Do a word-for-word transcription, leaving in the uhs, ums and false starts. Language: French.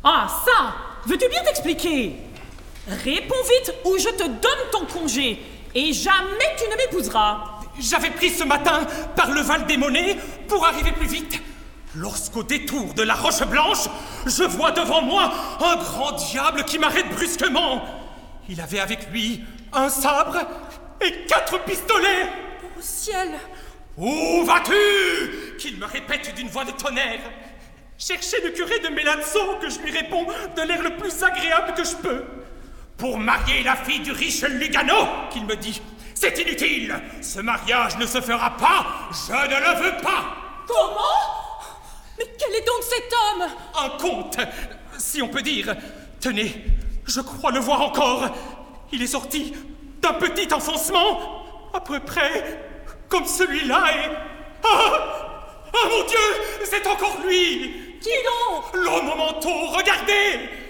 Ah, ça! Veux-tu bien t'expliquer? Réponds vite ou je te donne ton congé. Et jamais tu ne m'épouseras. J'avais pris ce matin par le Val des Monnaies pour arriver plus vite. Lorsqu'au détour de la Roche Blanche, je vois devant moi un grand diable qui m'arrête brusquement. Il avait avec lui un sabre et quatre pistolets. Au ciel! Où vas-tu? Qu'il me répète d'une voix de tonnerre. Cherchez le curé de Melazzo, que je lui réponds de l'air le plus agréable que je peux. Pour marier la fille du riche Lugano, qu'il me dit. C'est inutile. Ce mariage ne se fera pas. Je ne le veux pas. Comment? Mais quel est donc cet homme? Un comte, si on peut dire. Tenez, je crois le voir encore. Il est sorti d'un petit enfoncement, à peu près comme celui-là et... Ah! Ah mon Dieu! C'est encore lui! Qui donc? L'homme au manteau, regardez!